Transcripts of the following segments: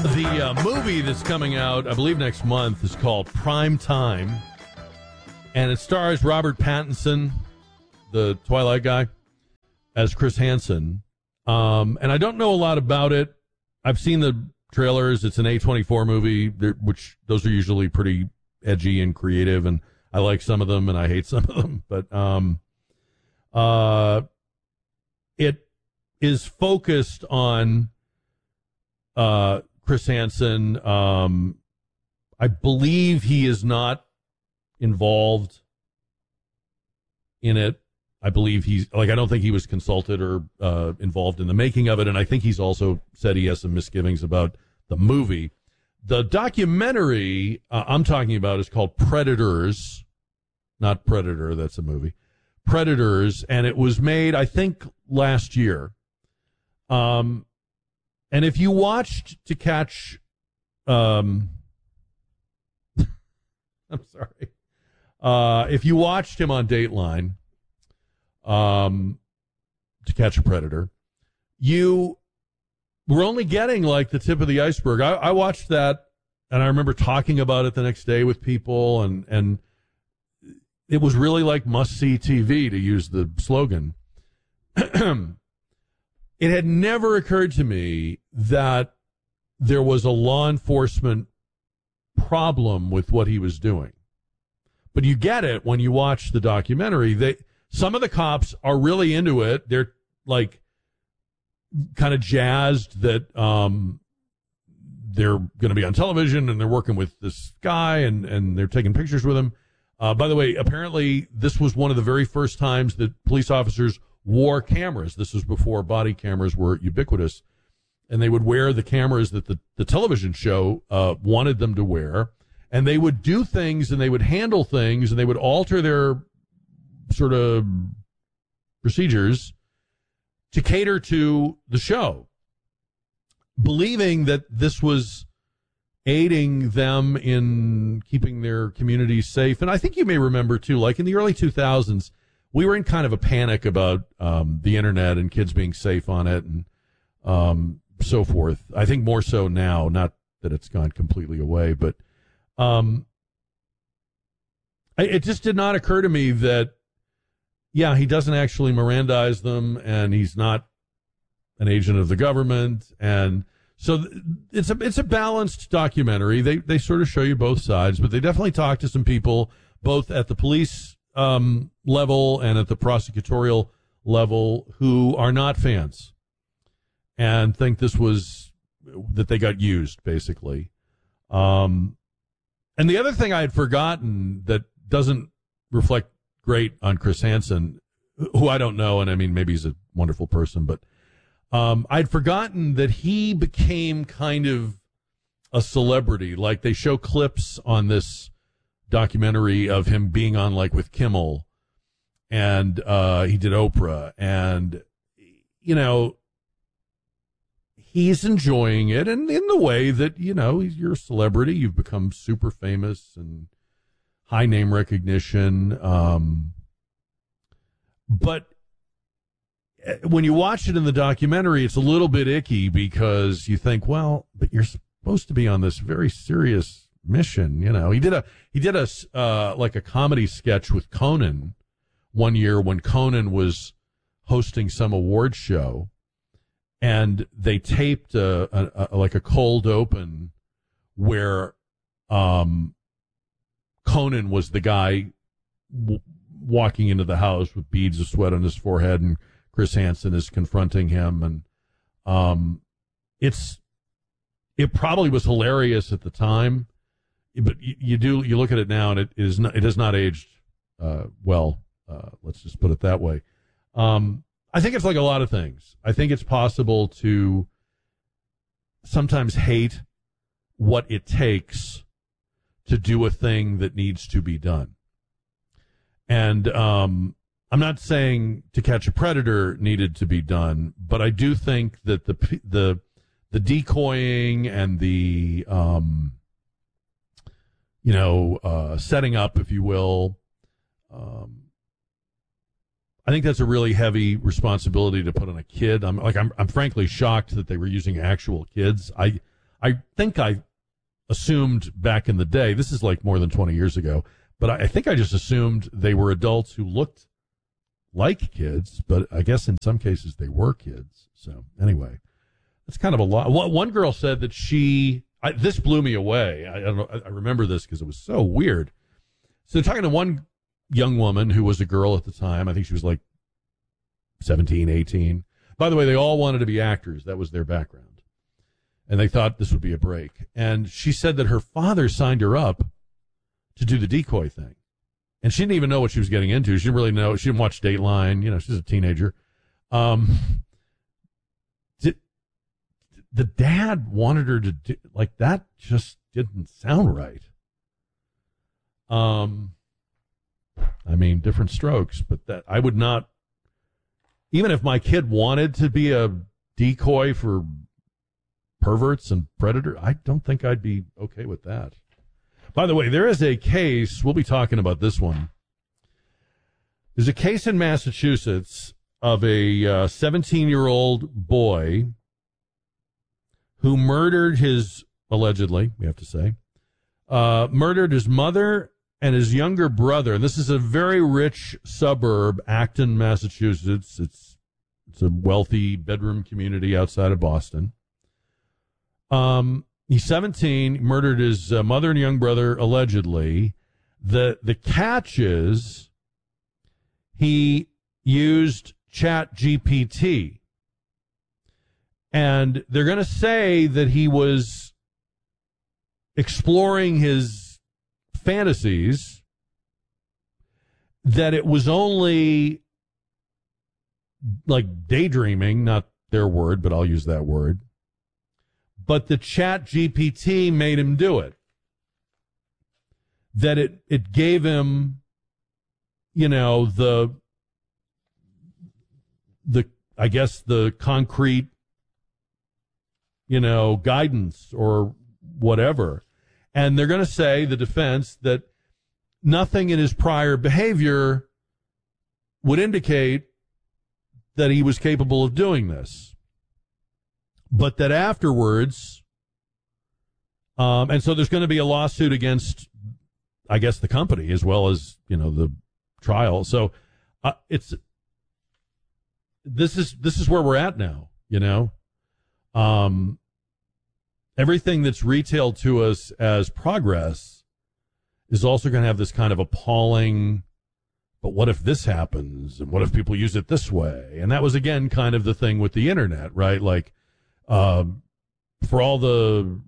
The movie that's coming out, I believe next month, is called Prime Time, and it stars Robert Pattinson, the Twilight guy, as Chris Hansen. And I don't know a lot about it. I've seen the trailers. It's an A24 movie, which those are usually pretty edgy and creative, and I like some of them and I hate some of them. But it is focused on Chris Hansen. I believe he is not involved in it. I believe I don't think he was consulted or involved in the making of it. And I think he's also said he has some misgivings about the movie. The documentary I'm talking about is called Predators, not Predator. That's a movie. Predators. And it was made, I think, last year. And if you watched To Catch, I'm sorry. If you watched him on Dateline, To Catch a Predator, you were only getting like the tip of the iceberg. I watched that, and I remember talking about it the next day with people, and it was really like must-see TV, to use the slogan. It had never occurred to me that there was a law enforcement problem with what he was doing. But you get it when you watch the documentary. Some of the cops are really into it. They're like kind of jazzed that they're going to be on television and they're working with this guy and they're taking pictures with him. By the way, apparently this was one of the very first times that police officers wore cameras. This was before body cameras were ubiquitous. And they would wear the cameras that the television show wanted them to wear. And they would do things and they would handle things and they would alter their sort of procedures to cater to the show, believing that this was aiding them in keeping their communities safe. And I think you may remember, too, like in the early 2000s, we were in kind of a panic about the internet and kids being safe on it and so forth. I think more so now, not that it's gone completely away, but it just did not occur to me that, yeah, he doesn't actually Mirandize them, and he's not an agent of the government, and so it's a balanced documentary. They sort of show you both sides, but they definitely talk to some people, both at the police level and at the prosecutorial level, who are not fans and think that they got used, basically. And the other thing I had forgotten that doesn't reflect great on Chris Hansen, who I don't know, and I mean, maybe he's a wonderful person, but I'd forgotten that he became kind of a celebrity. Like, they show clips on this documentary of him being on, like, with Kimmel, and he did Oprah, and, you know, he's enjoying it, and in the way that, you know, you're a celebrity, you've become super famous and high name recognition. But when you watch it in the documentary, it's a little bit icky because you think, well, but you're supposed to be on this very serious mission. You know, he did a like a comedy sketch with Conan one year when Conan was hosting some award show, and they taped like a cold open where Conan was the guy walking into the house with beads of sweat on his forehead, and Chris Hansen is confronting him, and it probably was hilarious at the time, but you look at it now, and it has not aged well. Let's just put it that way. I think it's like a lot of things. I think it's possible to sometimes hate what it takes to do a thing that needs to be done. And I'm not saying To Catch a Predator needed to be done, but I do think that the decoying and the setting up, if you will, I think that's a really heavy responsibility to put on a kid. I'm frankly shocked that they were using actual kids. I I think I assumed back in the day, this is like more than 20 years ago, but I think I just assumed they were adults who looked like kids, but I guess in some cases they were kids. So anyway, that's kind of a lot. One girl said that this blew me away. I don't know. I remember this because it was so weird. So talking to one young woman who was a girl at the time, I think she was like 17, 18. By the way, they all wanted to be actors. That was their background. And they thought this would be a break. And she said that her father signed her up to do the decoy thing. And she didn't even know what she was getting into. She didn't really know. She didn't watch Dateline. You know, she's a teenager. The dad wanted her to do, like, that just didn't sound right. I mean, different strokes, but that I would not, even if my kid wanted to be a decoy for perverts and predators, I don't think I'd be okay with that. By the way, there is a case, we'll be talking about this one. There's a case in Massachusetts of a 17-year-old boy who murdered allegedly, we have to say, murdered his mother and his younger brother. And this is a very rich suburb, Acton, Massachusetts. It's a wealthy bedroom community outside of Boston. He's 17, murdered his mother and young brother, allegedly. The catch is he used ChatGPT. And they're going to say that he was exploring his fantasies, that it was only like daydreaming, not their word, but I'll use that word. But the ChatGPT made him do it. That it gave him, you know, the I guess the concrete, you know, guidance or whatever. And they're going to say, the defense, that nothing in his prior behavior would indicate that he was capable of doing this. But that afterwards, and so there's going to be a lawsuit against, I guess, the company as well as, you know, the trial. So this is where we're at now, you know. Everything that's retailed to us as progress is also going to have this kind of appalling, but what if this happens? And what if people use it this way? And that was, again, kind of the thing with the internet, right? Like, for all the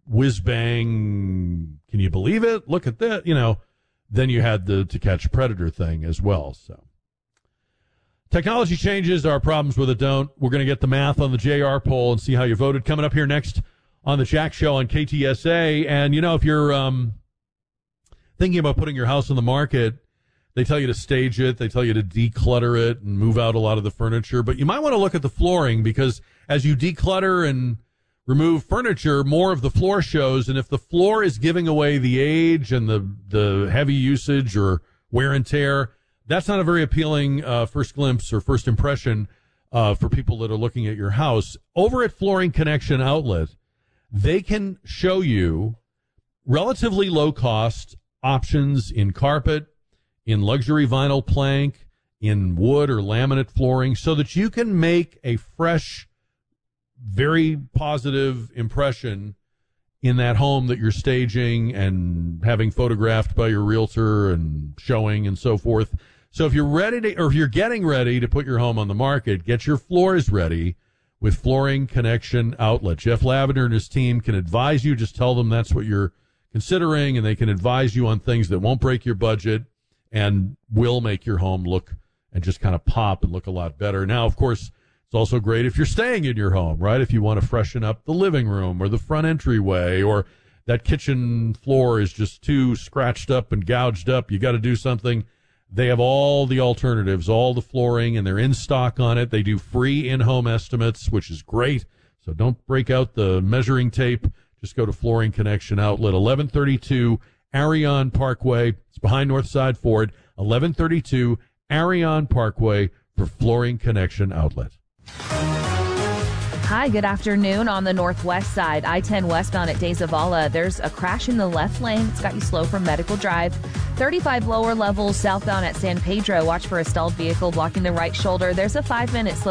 whiz-bang, can you believe it? Look at that, you know. Then you had the To Catch a Predator thing as well, so. Technology changes, our problems with it don't. We're going to get the math on the JR poll and see how you voted. Coming up here next on the Jack Show on KTSA. And, you know, if you're thinking about putting your house on the market, they tell you to stage it. They tell you to declutter it and move out a lot of the furniture. But you might want to look at the flooring, because as you declutter and remove furniture, more of the floor shows. And if the floor is giving away the age and the heavy usage or wear and tear, that's not a very appealing first glimpse or first impression for people that are looking at your house. Over at Flooring Connection Outlet, they can show you relatively low-cost options in carpet, in luxury vinyl plank, in wood or laminate flooring, so that you can make a fresh, very positive impression in that home that you're staging and having photographed by your realtor and showing and so forth. So if you're ready to, or if you're getting ready to put your home on the market, get your floors ready with Flooring Connection Outlet. Jeff Lavender and his team can advise you. Just tell them that's what you're considering, and they can advise you on things that won't break your budget and will make your home look and just kind of pop and look a lot better. Now, of course, it's also great if you're staying in your home, right? If you want to freshen up the living room or the front entryway, or that kitchen floor is just too scratched up and gouged up, you got to do something. They have all the alternatives, all the flooring, and they're in stock on it. They do free in-home estimates, which is great. So don't break out the measuring tape. Just go to Flooring Connection Outlet, 1132 Arion Parkway. It's behind Northside Ford, 1132 Arion Parkway for Flooring Connection Outlet. Hi, good afternoon. On the northwest side, I-10 westbound at De Zavala, there's a crash in the left lane. It's got you slow from Medical Drive. 35 lower levels southbound at San Pedro. Watch for a stalled vehicle blocking the right shoulder. There's a 5-minute slow